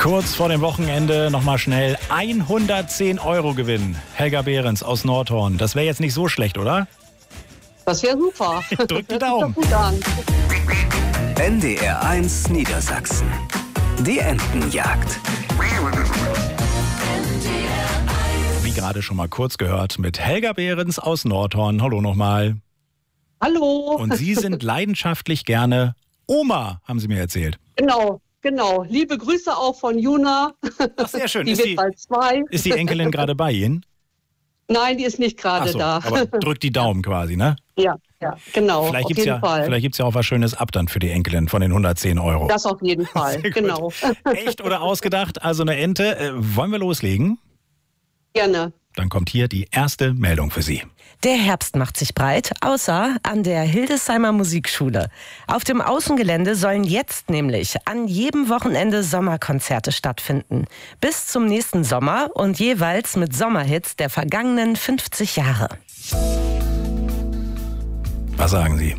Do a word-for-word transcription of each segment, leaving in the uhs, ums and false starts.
Kurz vor dem Wochenende nochmal schnell hundertzehn Euro Gewinn. Helga Behrens aus Nordhorn. Das wäre jetzt nicht so schlecht, oder? Das wäre super. Drück die Daumen. Gut an. N D R eins Niedersachsen. Die Entenjagd. Wie gerade schon mal kurz gehört mit Helga Behrens aus Nordhorn. Hallo nochmal. Hallo. Und Sie sind leidenschaftlich gerne Oma, haben Sie mir erzählt. Genau, genau. Liebe Grüße auch von Juna. Ach, sehr schön. Die ist, wird die, bald zwei. ist die Enkelin gerade bei Ihnen? Nein, die ist nicht gerade Ach so, da. aber drückt die Daumen quasi, ne? Ja, ja, genau. Vielleicht auf gibt es jeden ja, Fall. vielleicht gibt's ja auch was Schönes ab dann für die Enkelin von den hundertzehn Euro. Das auf jeden Fall, Sehr gut. genau. Echt oder ausgedacht? Also eine Ente. Äh, wollen wir loslegen? Gerne. Dann kommt hier die erste Meldung für Sie. Der Herbst macht sich breit, außer an der Hildesheimer Musikschule. Auf dem Außengelände sollen jetzt nämlich an jedem Wochenende Sommerkonzerte stattfinden. Bis zum nächsten Sommer und jeweils mit Sommerhits der vergangenen fünfzig Jahre. Was sagen Sie?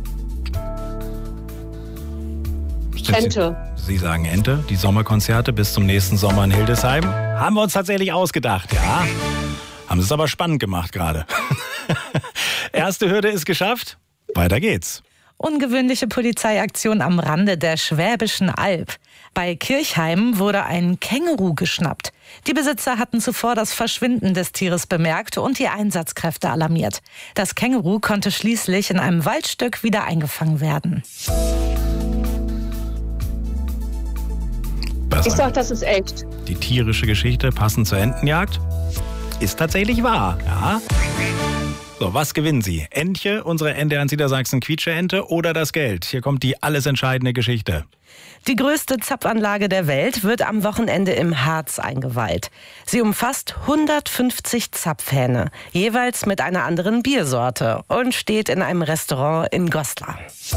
Sind Ente. Sie, Sie sagen Ente. Die Sommerkonzerte bis zum nächsten Sommer in Hildesheim. Haben wir uns tatsächlich ausgedacht, ja. Haben Sie es aber spannend gemacht gerade. Erste Hürde ist geschafft. Weiter geht's. Ungewöhnliche Polizeiaktion am Rande der Schwäbischen Alb. Bei Kirchheim wurde ein Känguru geschnappt. Die Besitzer hatten zuvor das Verschwinden des Tieres bemerkt und die Einsatzkräfte alarmiert. Das Känguru konnte schließlich in einem Waldstück wieder eingefangen werden. Was Ich sagen sag, das ist echt. Die tierische Geschichte passend zur Entenjagd ist tatsächlich wahr. Ja. So, was gewinnen Sie? Entche, unsere N D R eins Niedersachsen Quietsche-Ente oder das Geld? Hier kommt die alles entscheidende Geschichte. Die größte Zapfanlage der Welt wird am Wochenende im Harz eingeweiht. Sie umfasst hundertfünfzig Zapfhähne, jeweils mit einer anderen Biersorte und steht in einem Restaurant in Goslar.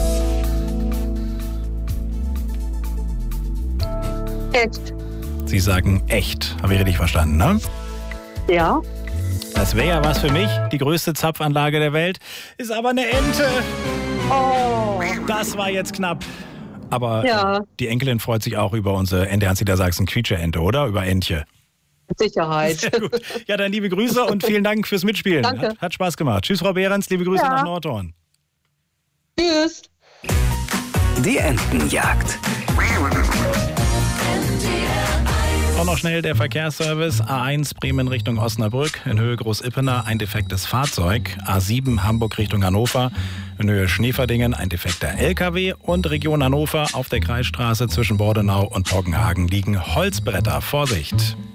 Echt. Sie sagen echt. Habe ich richtig verstanden, ne? Ja. Das wäre ja was für mich. Die größte Zapfanlage der Welt ist aber eine Ente. Oh. Das war jetzt knapp. Aber Ja. die Enkelin freut sich auch über unsere N D R eins Niedersachsen Quietsche-Ente, oder? Über Entche. Mit Sicherheit. Sehr gut. Ja, dann liebe Grüße und vielen Dank fürs Mitspielen. Danke. Hat, hat Spaß gemacht. Tschüss, Frau Behrens. Liebe Grüße Ja. nach Nordhorn. Tschüss. Die Entenjagd. Auch noch schnell der Verkehrsservice. A eins Bremen Richtung Osnabrück, in Höhe Groß-Ippener ein defektes Fahrzeug. A sieben Hamburg Richtung Hannover, in Höhe Schneeverdingen ein defekter L K W. Und Region Hannover auf der Kreisstraße zwischen Bordenau und Poggenhagen liegen Holzbretter. Vorsicht!